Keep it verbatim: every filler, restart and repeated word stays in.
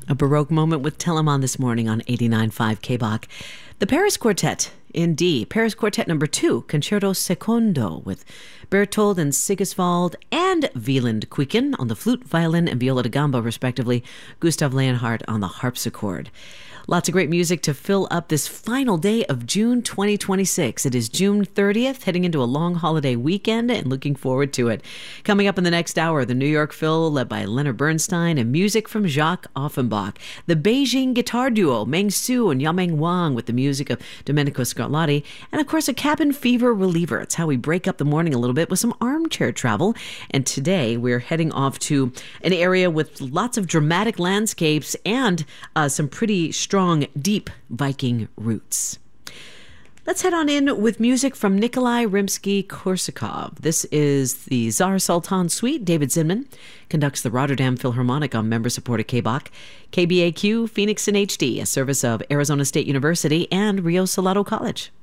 A Baroque moment with Telemann this morning on eighty-nine point five K B O C. The Paris Quartet in D. Paris Quartet number two, Concerto Secondo, with Berthold and Sigiswald and Wieland Kuiken on the flute, violin, and viola da gamba, respectively. Gustav Leonhardt on the harpsichord. Lots of great music to fill up this final day of June twenty twenty-six. It is June thirtieth, heading into a long holiday weekend and looking forward to it. Coming up in the next hour, the New York Phil led by Leonard Bernstein and music from Jacques Offenbach. The Beijing guitar duo Meng Su and Yameng Wang with the music of Domenico Scarlatti. And of course, a cabin fever reliever. It's how we break up the morning a little bit with some armchair travel. And today we're heading off to an area with lots of dramatic landscapes and uh, some pretty strong Strong, deep Viking roots. Let's head on in with music from Nikolai Rimsky-Korsakov. This is the Tsar Sultan Suite. David Zinman conducts the Rotterdam Philharmonic on member-supported K B O C. K B A Q, Phoenix in H D, a service of Arizona State University and Rio Salado College.